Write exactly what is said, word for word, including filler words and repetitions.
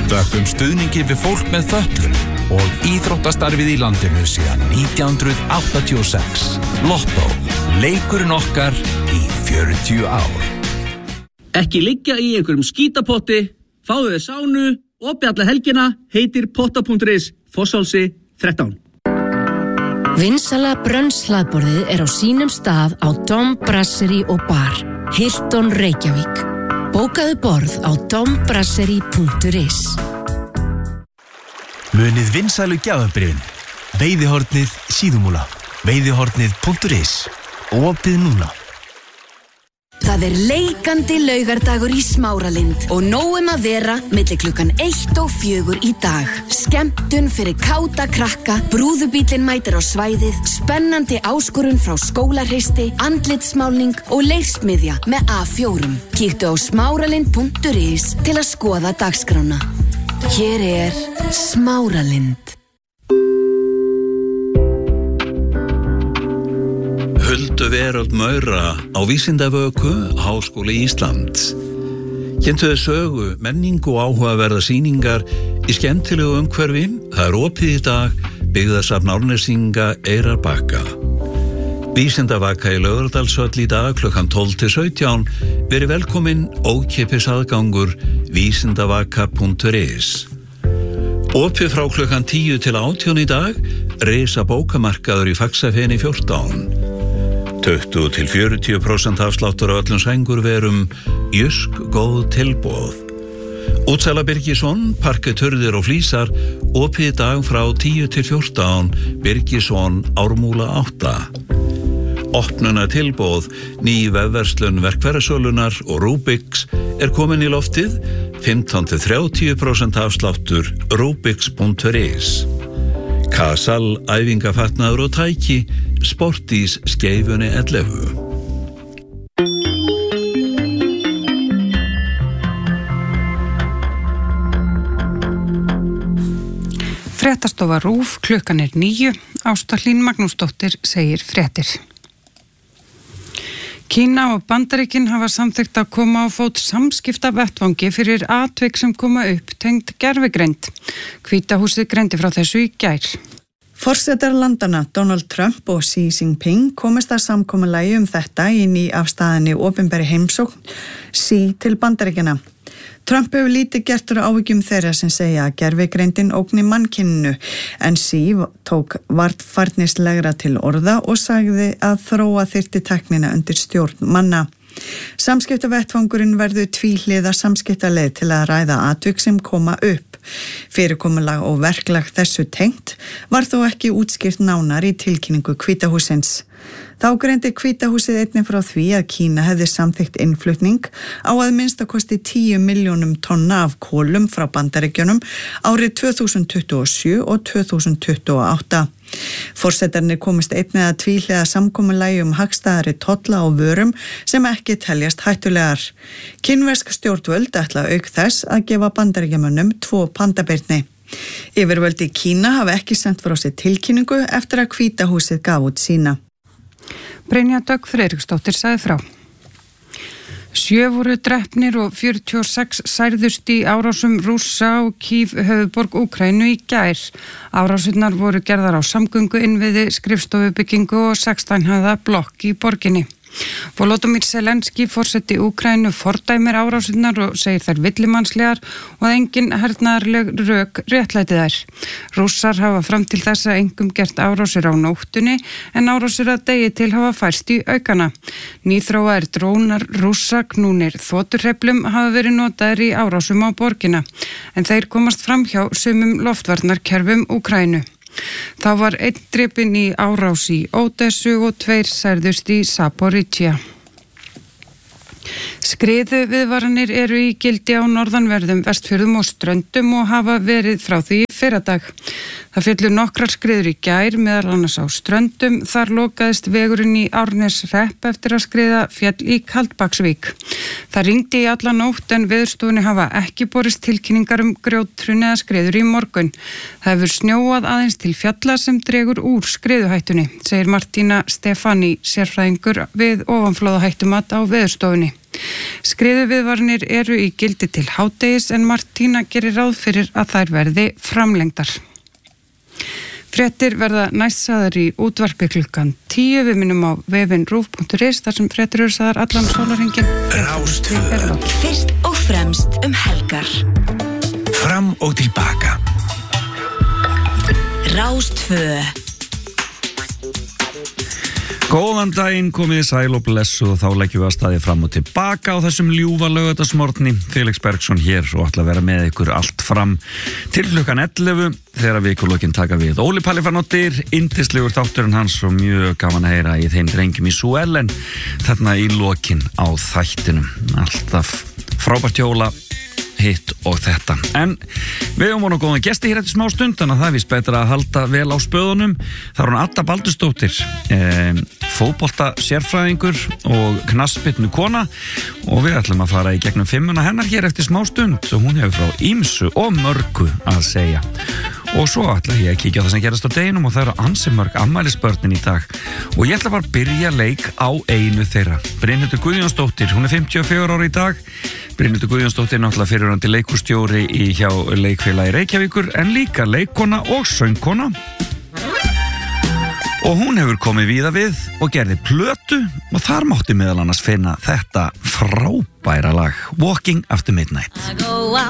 Þökkum stuðningi við fólk með fötlun og íþróttastarfið í landinu síðan nítján hundruð áttatíu og sex. Lottó, leikurinn okkar í fjörutíu ár. Ekki liggja í einhverjum skítapotti, fáðu þið sánu, opið alla helgina, heitir potta punktur is, Fossálsi þrettán. Vinsala brönnshlaðborðið er á sínum stað á Dom Brasserie og Bar, Hilton Reykjavík. Bókaðu borð á dom brasserie punktur is. Munið vinsælu gjafabréfin. Veiðihornið Síðumúla. Veiðihornið punktur is. Opið núna. Það er leikandi laugardagur í Smáralind og nóg um að vera milli klukkan eitt og fjögur í dag. Skemmtun fyrir káta krakka, brúðubíllinn mætir á svæðið, spennandi áskorun frá skólarheisti, andlitsmálning og leirsmiðja með A fjóra. Kíktu á smáralind punktur is til að skoða dagskrána. Hér er Smáralind. Huldu veröld maura á Vísindavöku, Háskóli Íslands. Kynntuðu sögu, menningu og áhugaverða sýningar í skemmtilegu umhverfi. Það er opið í dag, byggðasafn Árnesinga Eyrarbakka. Vísindavaka í Laugardalshöll í dag klukkan tólf til sautján. Verið velkomin, ókeypis aðgangur, vísindavaka punktur is. Opið frá klukkan tíu til átján í dag, risa bókamarkaður í Faxafeni fjórtán. tuttugu til fjörutíu prósent afsláttur á öllum sængurverum, Jysk góð tilboð. Útsala Birgisson, parketurðir og flísar, opið í dag frá tíu til fjórtán, Birgisson, Ármúla átta. Opnuna tilboð, ný vefverslun verkfærasölunar og Rubix er komin í loftið, fimmtán til þrjátíu prósent afsláttur, rubix punktur is. Kasal, æfingafatnaður og tæki, Sportís skeifunni ellefu. Fréttastofa RÚV, klukkan er níu, Ásta Hlín Magnúsdóttir segir fréttir. Kína og Bandaríkin hafa samþykkt að koma á fót samskiptavettvangi fyrir atvik sem koma upp tengd gervigreind. Hvíta húsið greindi frá þessu í gær. Forsetar landanna Donald Trump og Xi Jinping komist að samkomulagi um þetta í nýafstaðinni opinberi heimsókn Xi til Bandaríkjanna. Trump hefur lítið gert úr áhyggjum þeirra sem segja að gervigreindin ógni mannkyninu, en Xi tók varfærnislegra til orða og sagði að þróa þyrfti tæknina undir stjórn manna. Samskiptavettvangurinn verður tvíhliða samskiptaleið til að ræða atvik sem koma upp. Fyrirkomulag og verklag þessu tengt var þó ekki útskýrt nánar í tilkynningu Hvíta hússins. Þá greindi Hvíta húsið einnig frá því að Kína hefði samþykkt innflutning á að minnstakosti tíu milljónum tonna af kolum frá Bandaríkjunum árið tvö þúsund tuttugu og sjö og tvö þúsund tuttugu og átta. Forsetarnir komist einnig að tvíhliða samkomulagi um hagstæðari tolla á vörum sem ekki teljast hættulegar. Kínversk stjórnvöld ætla auk þess að gefa Bandaríkjamönnum tvo pandabirni. Yfirvöld í Kína hafa ekki sent frá sér tilkynningu eftir að Hvíta húsið gaf út sína. Brynja Dögg Friðriksdóttir sagði frá. Sjö voru drepnir og fjörutíu og sex særðust í árásum Rússa og Kív höfuðborg Úkraínu í gær. Árásurnar voru gerðar á samgöngu innviði, skrifstofubyggingu og sextán hæða blokk í borginni. Volodymyr Zelenský, forseti Úkraínu, fordæmir árásurnar og segir þær villimannslegar og að engin hernaðarleg rök réttlæti þær. Rússar hafa fram til þessa engum gert árásir á nóttunni en árásir að degi til hafa færst í aukana. Nýþróaðir drónar Rússa knúnir þoturhreyflum hafa verið notaðir í árásum á borgina en þeir komast fram hjá sumum loftvarnarkerfum Úkraínu. Þá var einn drepinn í árás í Ódessu og tveir særðust í Zaporizhia. Skriðu viðvaranir eru í gildi á norðanverðum Vestfjörðum og Ströndum og hafa verið frá því í fyrradag. Það féllu nokkrar skriður í gær, meðal annars á Ströndum. Þar lokaðist vegurinn í Árneshrepp eftir að skriða féll í Kaldbaksvík. Það rigndi í alla nótt en veðurstofunni hafa ekki borist tilkynningar um grjóthrun eða skriður í morgun. Það hefur snjóað aðeins til fjalla sem dregur úr skriðuhættunni, segir Martína Stefani, sérfræðingur við ofanflóðahættumat á veðurstofunni. Skriðuviðvaranir eru í gildi til hádegis en Martína gerir ráð fyrir að þær verði framlengdar. Fréttir verða næst sagðar í útvarpi klukkan tíu. Við minnum á vefinn rúv punktur is þar sem fréttir eru sagðar allan sólarhringinn. Rástvö. Fyrst og fremst um helgar. Fram og tilbaka. Rástvö. Góðan daginn, komið sæl og blessu og þá leggjum við að staði fram og tilbaka á þessum ljúfa laugardagsmorgni. Felix Bergsson hér og ætla að vera með ykkur allt fram til klukkan ellefu þegar vikulokkin taka við. Óli Palli Fanóttir, yndislegur þátturinn hans og mjög gaman að heyra í þeim drengjum í Suellen þarna í lokin á þættinum. Alltaf frábært jóla, hitt og þetta. En við höfum vonu góðan gesti hér eftir smá stund, þannig að það er víst betra að halda vel á spöðunum. Það er hún Adda Baldursdóttir, eh, fótbolta sérfræðingur og knattspyrnu kona og við ætlum að fara í gegnum fimmuna hennar hér eftir smá stund og hún hefur frá ýmsu og mörgu að segja. Og svo ætla ég að kíkja á það sem gerast á deginum og það eru ansi mörg afmælisbörnin í dag og ég ætla bara að byrja leik á einu þeirra. Brynhildur Guðjónsdóttir, hún er fimmtíu og fjögur ára í dag. Brynhildur Guðjónsdóttir er náttúrulega fyrirverandi leikhússtjóri í hjá Leikfélagi Reykjavíkur en líka leikkona og söngkona. Og hún hefur komið víða við og gerði plötu og þar mátti meðal annars finna þetta frábæra lag Walking After Midnight.